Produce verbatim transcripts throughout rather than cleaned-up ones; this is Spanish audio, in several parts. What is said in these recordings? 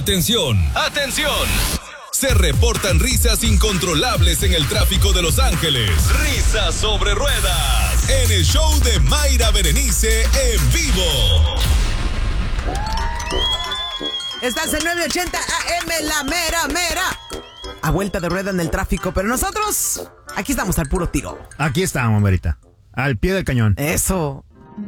Atención, atención. Se reportan risas incontrolables en el tráfico de Los Ángeles. Risas sobre ruedas. En el show de Mayra Berenice en vivo. Estás en nueve ochenta A M, la mera, mera. A vuelta de rueda en el tráfico, pero nosotros aquí estamos al puro tiro. Aquí estamos, Marita. Al pie del cañón. Eso.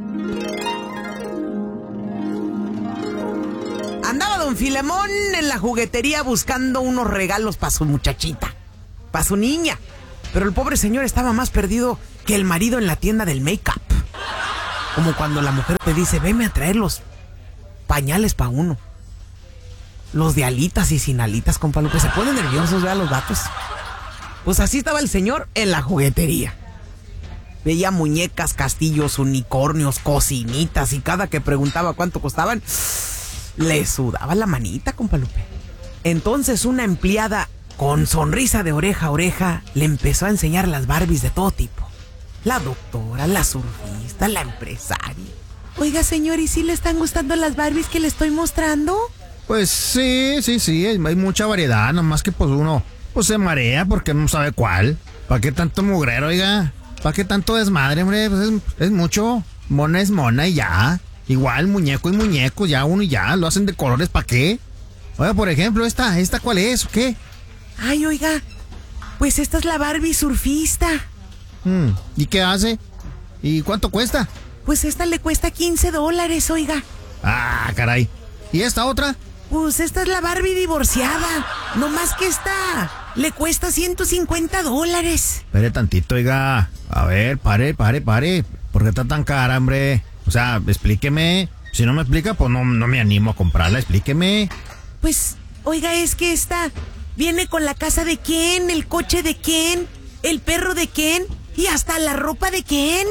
Andaba don Filemón en la juguetería buscando unos regalos para su muchachita, para su niña. Pero el pobre señor estaba más perdido que el marido en la tienda del make-up. Como cuando la mujer te dice, veme a traer los pañales para uno. Los de alitas y sin alitas, compa Lupe. Se ponen nerviosos, vean los gatos. Pues así estaba el señor en la juguetería. Veía muñecas, castillos, unicornios, cocinitas, y cada que preguntaba cuánto costaban, le sudaba la manita, compa Lupe. Entonces una empleada, con sonrisa de oreja a oreja, le empezó a enseñar las Barbies de todo tipo. La doctora, la surfista, la empresaria. Oiga, señor, ¿y si le están gustando las Barbies que le estoy mostrando? Pues sí, sí, sí, hay, hay mucha variedad, nomás que pues uno pues se marea porque no sabe cuál. ¿Para qué tanto mugrero, oiga? ¿Para qué tanto desmadre, hombre? Pues es, es mucho. Mona es mona y ya. Igual, muñeco y muñeco, ya uno y ya. Lo hacen de colores, ¿para qué? Oiga, por ejemplo, esta, ¿esta cuál es o qué? Ay, oiga, pues esta es la Barbie surfista. Hmm, ¿y qué hace? ¿Y cuánto cuesta? Pues esta le cuesta quince dólares, oiga. Ah, caray. ¿Y esta otra? Pues esta es la Barbie divorciada. No más que esta le cuesta ciento cincuenta dólares. Espere tantito, oiga. A ver, pare, pare, pare. ¿Por qué está tan cara, hombre? O sea, explíqueme. Si no me explica, pues no, no me animo a comprarla. Explíqueme. Pues, oiga, es que esta viene con la casa de Ken, el coche de Ken, el perro de Ken y hasta la ropa de Ken.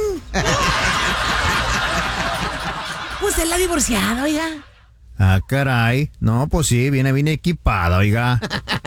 Pues es la divorciada, oiga. Ah, caray. No, pues sí, viene bien equipada, oiga.